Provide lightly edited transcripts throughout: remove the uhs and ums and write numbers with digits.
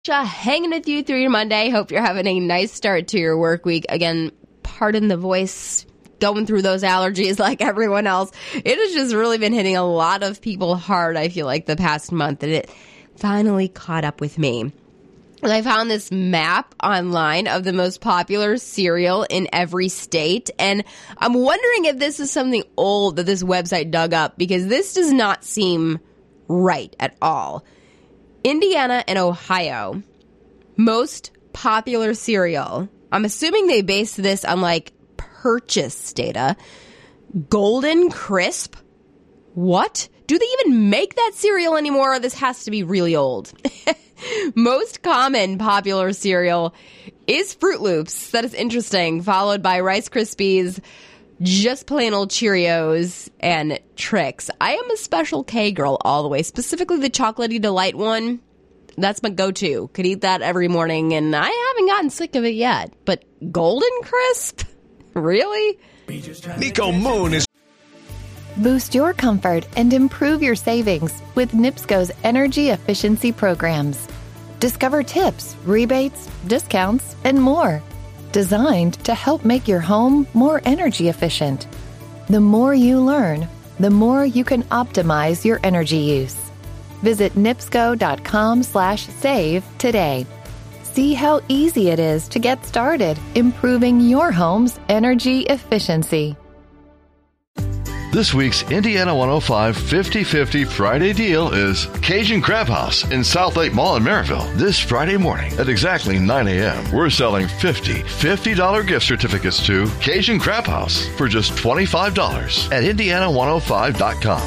Hanging with you through your Monday. Hope you're having a nice start to your work week. Again, pardon the voice, going through those allergies like everyone else. It has just really been hitting a lot of people hard, I feel like, the past month, and it finally caught up with me. And I found this map online of the most popular cereal in every state, and I'm wondering if this is something old that this website dug up, because this does not seem right at all. Indiana and Ohio, most popular cereal. I'm assuming they based this on, like, purchase data. Golden Crisp? What? Do they even make that cereal anymore? This has to be really old. Most common popular cereal is Fruit Loops. That is interesting. Followed by Rice Krispies, just plain old Cheerios, and Trix. I am a Special K girl all the way, specifically the Chocolatey Delight one. That's my go-to. Could eat that every morning, and I haven't gotten sick of it yet. But Golden Crisp? Really? Nico Moon is... Boost your comfort and improve your savings with NIPSCO's energy efficiency programs. Discover tips, rebates, discounts, and more, designed to help make your home more energy efficient. The more you learn, the more you can optimize your energy use. Visit nipsco.com/save today. See how easy it is to get started improving your home's energy efficiency. This week's Indiana 105 50/50 Friday deal is Cajun Crab House in South Lake Mall in Maryville. This Friday morning at exactly 9 a.m., we're selling $50 gift certificates to Cajun Crab House for just $25 at Indiana105.com.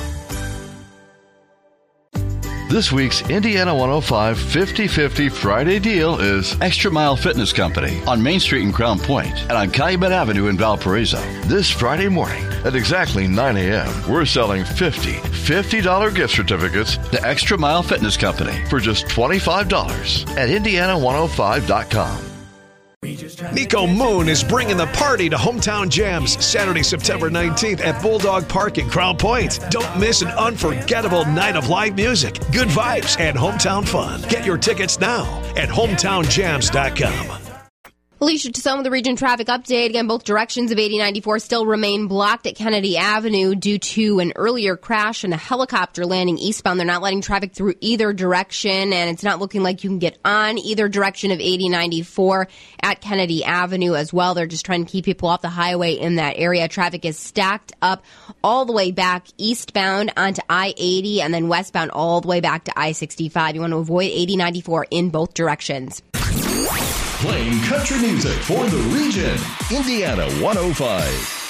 This week's Indiana 105 50/50 Friday deal is Extra Mile Fitness Company on Main Street in Crown Point and on Calumet Avenue in Valparaiso. This Friday morning at exactly 9 a.m., we're selling $50 gift certificates to Extra Mile Fitness Company for just $25 at Indiana105.com. Nico Moon is bringing the party to Hometown Jams Saturday, September 19th at Bulldog Park in Crown Point. Don't miss an unforgettable night of live music, good vibes, and hometown fun. Get your tickets now at hometownjams.com. Alicia Tassone with the Region Traffic Update. Again, both directions of 8094 still remain blocked at Kennedy Avenue due to an earlier crash and a helicopter landing eastbound. They're not letting traffic through either direction, and it's not looking like you can get on either direction of 8094 at Kennedy Avenue as well. They're just trying to keep people off the highway in that area. Traffic is stacked up all the way back eastbound onto I-80 and then westbound all the way back to I-65. You want to avoid 8094 in both directions. Playing country music for the region. Indiana 105.